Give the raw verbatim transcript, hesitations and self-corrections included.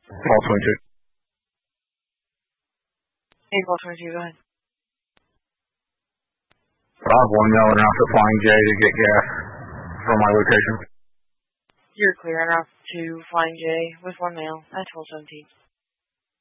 Paul twenty-two. Hey, Paul twenty-two, go ahead. five one yelling out to Flying J to get gas from my location. You're clear en route to Flying J with one male at twelve seventeen.